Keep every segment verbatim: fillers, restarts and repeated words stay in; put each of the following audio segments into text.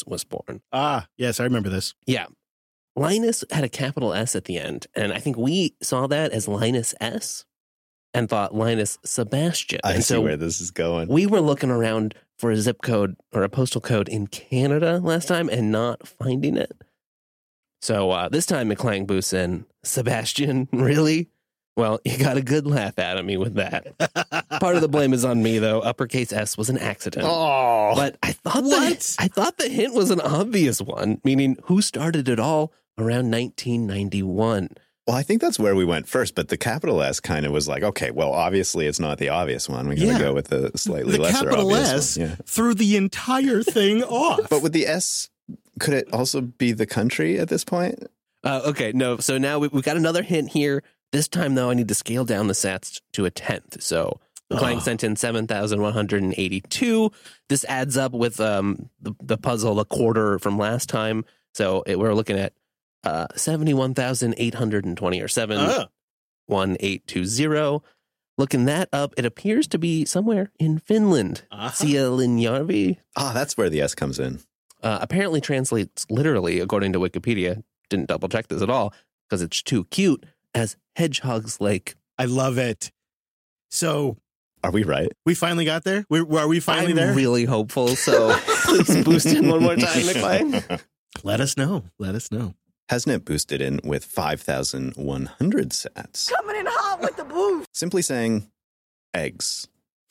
was born. Ah, yes, I remember this. Yeah. Linus had a capital S at the end, and I think we saw that as Linus S and thought Linus Sebastian. I and see so where this is going. we were looking around for a zip code or a postal code in Canada last time and not finding it. So uh, this time McClang boosts in, Sebastian, really? Well, you got a good laugh out of me with that. Part of the blame is on me, though. Uppercase S was an accident. Oh, But I thought What? the, I thought the hint was an obvious one, meaning who started it all around nineteen ninety-one. well, I think that's where we went first. But the capital S kind of was like, okay, well, obviously it's not the obvious one. We got to Yeah. go with the slightly The lesser capital obvious S one. Yeah. threw the entire thing off. But with the S, could it also be the country at this point? Uh, okay, no. So now we, we've got another hint here. This time, though, I need to scale down the sats to a tenth. So McClang Oh. sent in seven thousand one hundred eighty-two. This adds up with um, the, the puzzle, a quarter from last time. So it, we're looking at uh, seventy-one thousand eight hundred twenty or seven Ah. one eight two zero. Looking that up, it appears to be somewhere in Finland. Uh-huh. Sielinjärvi Ah, that's where the S comes in. uh, apparently translates literally, according to Wikipedia. Didn't double check this at all because it's too cute, as Hedgehog's Lake. I love it. So Are we right? we finally got there? We, are we finally I'm there? really hopeful, so please boost in one more time, McClang. Let us know. Let us know. Hasnet boosted in with five thousand one hundred sats. Coming in hot with the boost. Simply saying eggs.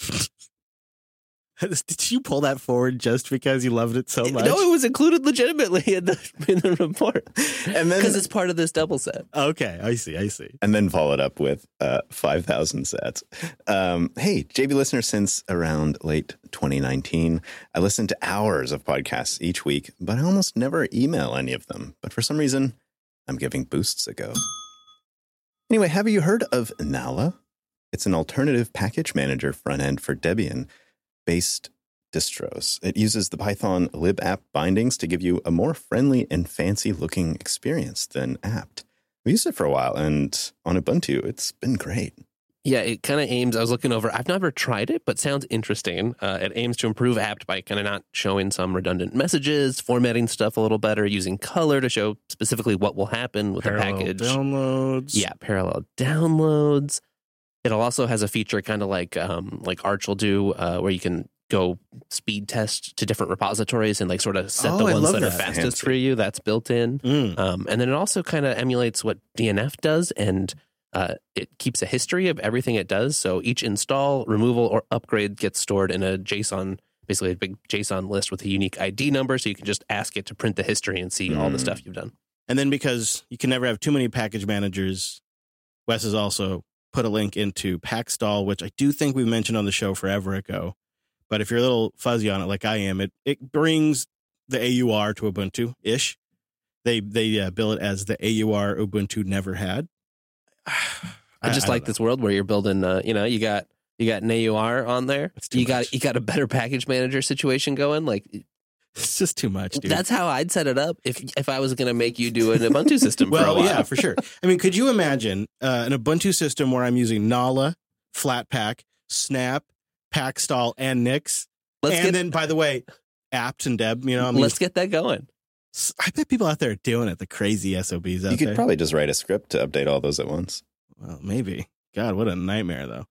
Did you pull that forward just because you loved it so much? No, it was included legitimately in the, in the report. And then Because it's part of this double set. Okay, I see, I see. and then followed up with uh, five thousand sats. Um, hey, J B listener, since around late twenty nineteen, I listen to hours of podcasts each week, but I almost never email any of them. But for some reason, I'm giving boosts a go. Anyway, have you heard of Nala? It's an alternative package manager front end for Debian-based distros. It uses the Python libapp bindings to give you a more friendly and fancy-looking experience than apt. We used it for a while, and on Ubuntu, it's been great. Yeah, it kind of aims, I was looking over, I've never tried it, but sounds interesting. Uh, it aims to improve apt by kind of not showing some redundant messages, formatting stuff a little better, using color to show specifically what will happen with Parallel the package. downloads. Yeah, parallel downloads. It also has a feature kind of like um, like Arch will do, uh, where you can go speed test to different repositories and like sort of set Oh, the I ones love that are that. fastest Fancy. for you. That's built in. Mm. Um, and then it also kind of emulates what D N F does, and uh, it keeps a history of everything it does. So each install, removal, or upgrade gets stored in a JSON, basically a big JSON list with a unique I D number. So you can just ask it to print the history and see all the Mm. stuff you've done. And then because you can never have too many package managers, Wes has also put a link into Packstall, which I do think we mentioned on the show forever ago. But if you're a little fuzzy on it, like I am, it it brings the A U R to Ubuntu-ish. They they uh, bill it as the A U R Ubuntu never had. I just like this world where you're building, uh, you know, you got you got an A U R on there. It's too You got much. you got a better package manager situation going. Like It's just too much, dude. that's how I'd set it up if if I was going to make you do an Ubuntu system for a well, while. yeah, for sure. I mean, could you imagine uh, an Ubuntu system where I'm using Nala, Flatpak, Snap, Packstall, and Nix? Let's and get then, by the way, apt and Deb, you know, I mean, let's get that going. I bet people out there are doing it, the crazy S O Bs out You could there. probably just write a script to update all those at once. Well, maybe. God, what a nightmare, though.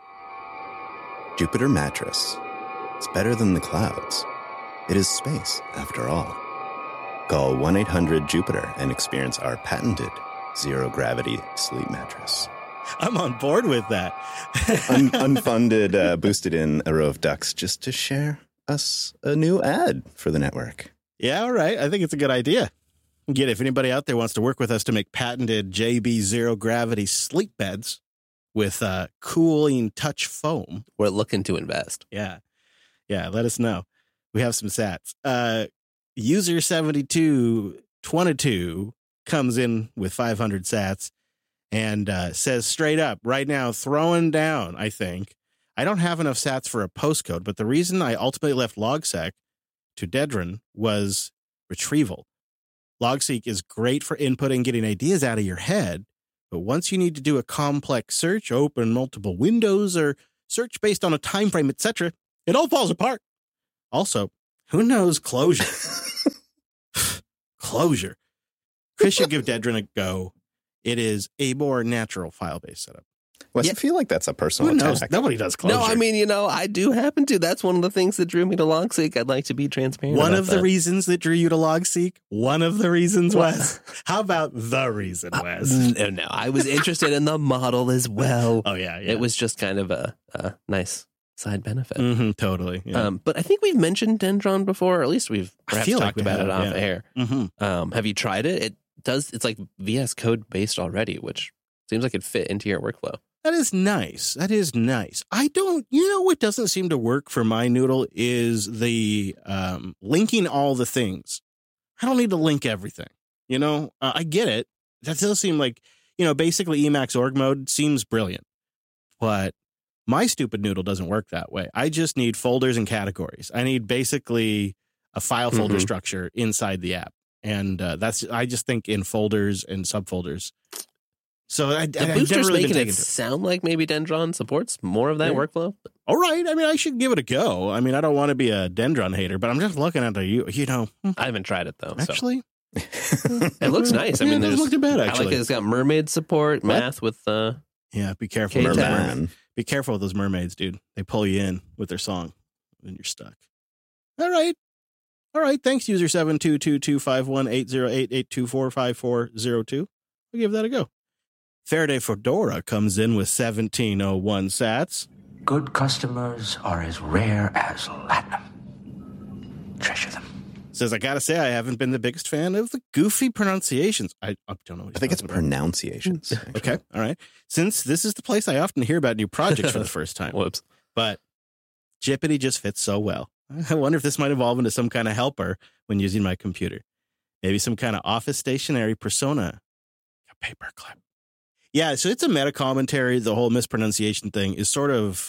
Jupyter Mattress. It's better than the clouds. It is space, after all. Call one eight hundred Jupiter and experience our patented zero-gravity sleep mattress. I'm on board with that. Un- unfunded, uh, boosted in a row of ducks just to share us a new ad for the network. Yeah, all right. I think it's a good idea. Again, if anybody out there wants to work with us to make patented J B zero-gravity sleep beds with uh, cooling touch foam, We're looking to invest. yeah, yeah, let us know. We have some sats. Uh, user seventy-two twenty-two comes in with five hundred sats and uh, says straight up right now, throwing down, I think. I don't have enough sats for a postcode, but the reason I ultimately left LogSeq to Dedran was retrieval. LogSeq is great for inputting, getting ideas out of your head, but once you need to do a complex search, open multiple windows, or search based on a time frame, et cetera, it all falls apart. Also, who knows Clojure? closure. Chris should give Dedrin a go. It is a more natural file-based setup. Wes, Yeah. I feel like that's a personal Who knows? attack. Nobody does closure. No, I mean, you know, I do happen to. That's one of the things that drew me to LogSeek. I'd like to be transparent. one about of the that. reasons that drew you to LogSeek. One of the reasons, Well- Wes. How about the reason, Wes? No, no, I was interested in the model as well. Oh yeah, yeah. It was just kind of a, a nice side benefit. hmm totally. Yeah. Um, but I think we've mentioned Dendron before, or at least we've I perhaps feel like talked we about have, it off yeah. air. hmm Um, have you tried it? It does. It's like V S Code based already, which seems like it fit into your workflow. That is nice. That is nice. I don't, you know, what doesn't seem to work for my Noodle is the um, linking all the things. I don't need to link everything. You know, uh, I get it. That does seem like, you know, basically Emacs org mode seems brilliant, but my stupid Noodle doesn't work that way. I just need folders and categories. I need basically a file folder Mhm. structure inside the app. And uh, that's, I just think in folders and subfolders. So I, The I, I've booster's never really been making it taken to it. sound like maybe Dendron supports more of that Yeah. workflow. All right. I mean, I should give it a go. I mean, I don't want to be a Dendron hater, but I'm just looking at the, you, you know, hmm, I haven't tried it though. So. actually, It looks nice. I Yeah, mean, it doesn't there's look too bad, I like actually. it. It's got mermaid support, What? math with uh yeah, be careful. Okay, with those Merman. mermaids. Man. Be careful with those mermaids, dude. They pull you in with their song and you're stuck. All right. All right. Thanks, user seven two two two five one eight zero eight eight two four five four zero two. We'll give that a go. Faraday Fedora comes in with seventeen oh one sats. Good customers are as rare as latinum. Treasure them. Says, I gotta say, I haven't been the biggest fan of the goofy pronunciations. I, I don't know what he's I think it's talking about. pronunciations. actually. Okay. All right. Since this is the place I often hear about new projects for the first time, whoops. but Jippity just fits so well. I wonder if this might evolve into some kind of helper when using my computer. Maybe some kind of office stationary persona. A paperclip. Yeah, so it's a meta commentary. The whole mispronunciation thing is sort of,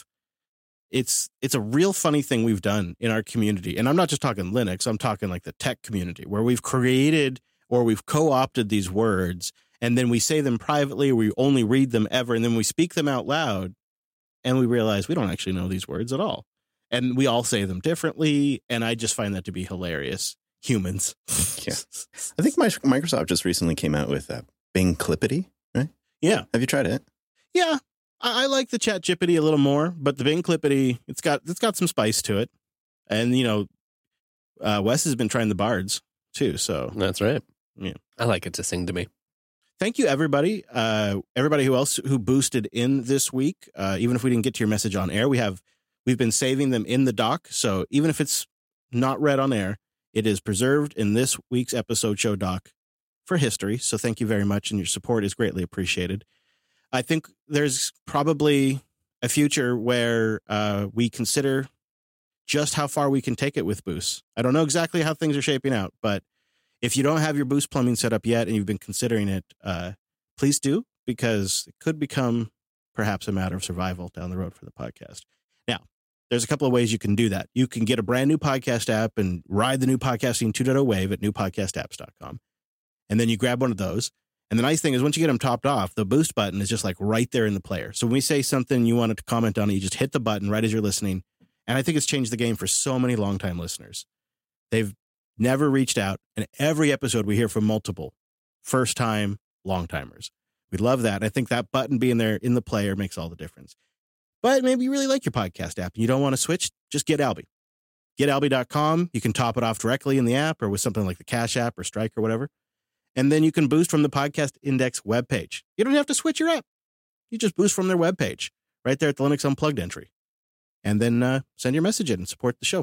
it's it's a real funny thing we've done in our community. And I'm not just talking Linux, I'm talking like the tech community, where we've created or we've co-opted these words, and then we say them privately, or we only read them ever, and then we speak them out loud, and we realize we don't actually know these words at all. And we all say them differently, and I just find that to be hilarious. Humans. Yeah. I think my, Microsoft just recently came out with uh, Bing Clippity, right? Yeah. Have you tried it? Yeah. I, I like the Chat Jippity a little more, but the Bing Clippity, it's got it's got some spice to it. And, you know, uh, Wes has been trying the Bards too. So That's right. Yeah. I like it to sing to me. thank you, everybody. Uh, everybody who else who boosted in this week. Uh, even if we didn't get to your message on air, we have we've been saving them in the doc. So even if it's not read on air, it is preserved in this week's episode show doc for history. So thank you very much, and your support is greatly appreciated. I think there's probably a future where uh, we consider just how far we can take it with Boost. I don't know exactly how things are shaping out, but if you don't have your Boost plumbing set up yet and you've been considering it, uh, please do, because it could become perhaps a matter of survival down the road for the podcast. Now, there's a couple of ways you can do that. You can get a brand new podcast app and ride the new podcasting two point oh wave at new podcast apps dot com. And then you grab one of those. And the nice thing is once you get them topped off, the boost button is just like right there in the player. So when we say something you wanted to comment on it, you just hit the button right as you're listening. And I think it's changed the game for so many longtime listeners. They've never reached out. And every episode we hear from multiple first-time long-timers. We love that. I think that button being there in the player makes all the difference. But maybe you really like your podcast app and you don't want to switch, just get Alby. get alby dot com. You can top it off directly in the app or with something like the Cash App or Strike or whatever. And then you can boost from the Podcast Index webpage. You don't have to switch your app. You just boost from their webpage right there at the Linux Unplugged entry. And then uh, send your message in and support the show.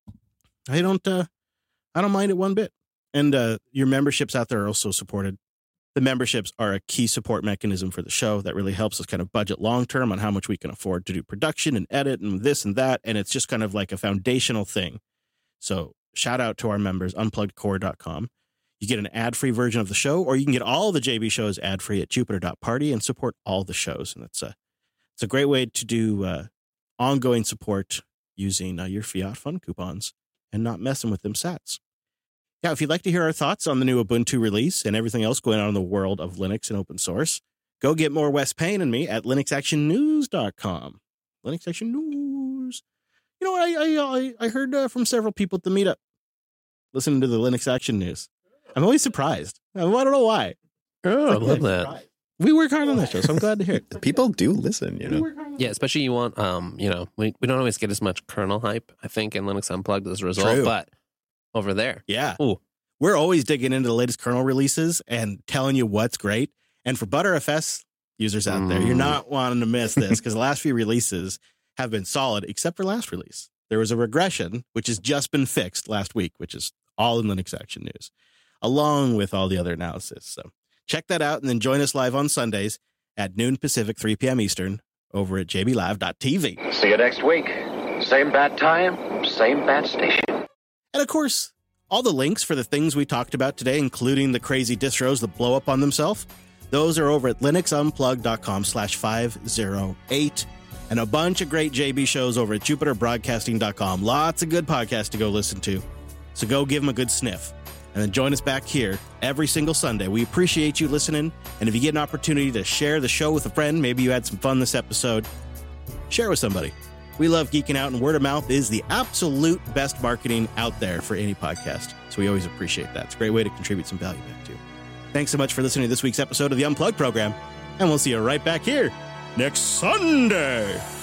I don't uh, I don't mind it one bit. And uh, your memberships out there are also supported. The memberships are a key support mechanism for the show that really helps us kind of budget long term on how much we can afford to do production and edit and this and that. And it's just kind of like a foundational thing. So shout out to our members, unplugged core dot com. You get an ad-free version of the show, or you can get all the J B shows ad-free at jupiter dot party and support all the shows. And it's a, it's a great way to do uh, ongoing support using uh, your Fiat Fun coupons and not messing with them sats. Yeah, if you'd like to hear our thoughts on the new Ubuntu release and everything else going on in the world of Linux and open source, go get more Wes Payne and me at linux action news dot com. Linux Action News. You know what? I I, I heard uh, from several people at the meetup listening to the Linux Action News. I'm always surprised. I don't know why. Oh, I Like, love I'm that. surprised. We work hard on this show, so I'm glad to hear it. People do listen, you know. Yeah, especially you want, um, you know, we, we don't always get as much kernel hype, I think, in Linux Unplugged as a result, True. but over there. Yeah. Ooh. We're always digging into the latest kernel releases and telling you what's great. And for ButterFS users out there, you're Mm. not wanting to miss this because the last few releases have been solid, except for last release. There was a regression, which has just been fixed last week, which is all in Linux Action News, along with all the other analysis. So check that out and then join us live on Sundays at noon Pacific, three p.m. Eastern over at j b live dot t v. See you next week. Same bad time, same bad station. And of course, all the links for the things we talked about today, including the crazy distros that blow up on themselves, those are over at linuxunplugged.com slash 508. And a bunch of great J B shows over at jupiter broadcasting dot com. Lots of good podcasts to go listen to. So go give them a good sniff. And then join us back here every single Sunday. We appreciate you listening. And if you get an opportunity to share the show with a friend, maybe you had some fun this episode, share it with somebody. We love geeking out, and word of mouth is the absolute best marketing out there for any podcast. So we always appreciate that. It's a great way to contribute some value back to you. Thanks so much for listening to this week's episode of the Unplugged program, and we'll see you right back here next Sunday.